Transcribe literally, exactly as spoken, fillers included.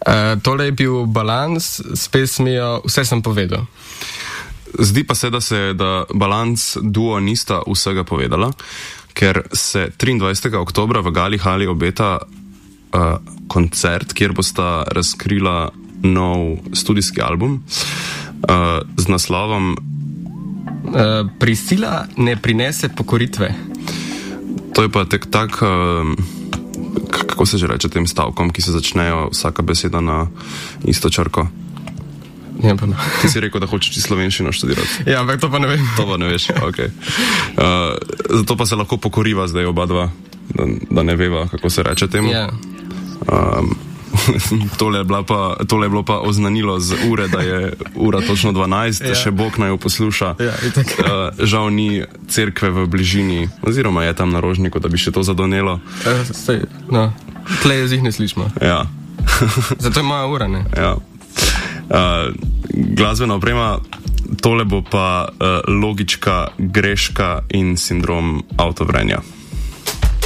Uh, tole je bil Balans s pesmijo Vse sem povedal. Zdi pa se, da se da Balans duo nista vsega povedala, ker se triindvajsetega oktobra v Gali hali obeta uh, koncert, kjer bosta razkrila nov studijski album uh, z naslovom uh, Prisila ne prinese pokoritve. To je pa tek tak... Uh, kako se že reče tem stavkom, ki se začnejo vsaka beseda na isto črko? Ja, pa ne. Ti si rekel, da hočeš ti slovenščino študirati. Ja, ampak to pa ne vem. To pa ne veš, ok. Uh, zato pa se lahko pokoriva zdaj oba dva, da, da ne veva, kako se reče temu. Ja. Um, tole, je bila pa, tole je bilo pa oznanilo z ure, da je ura točno dvanajst, ja. Še Bog naj jo posluša. Ja, itak. Uh, žal ni cerkve v bližini, oziroma je tam na Rožniku, da bi še to zadonelo. Uh, staj, no, tle jezih ne slišimo. Ja. Zato je moja ura, ne? Ja. Uh, glasbena oprema, tole bo pa uh, logička greška in sindrom avtovrenja.